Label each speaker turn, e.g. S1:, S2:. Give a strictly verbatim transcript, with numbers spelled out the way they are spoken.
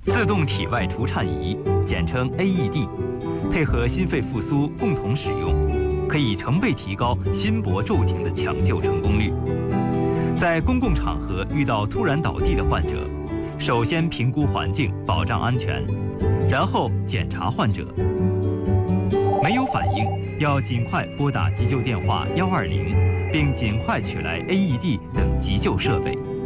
S1: 自动体外除颤仪，简称 A E D， 配合心肺复苏共同使用，可以成倍提高心搏骤停的抢救成功率。在公共场合遇到突然倒地的患者，首先评估环境，保障安全，然后检查患者。没有反应，要尽快拨打急救电话一二零，并尽快取来 A E D 等急救设备。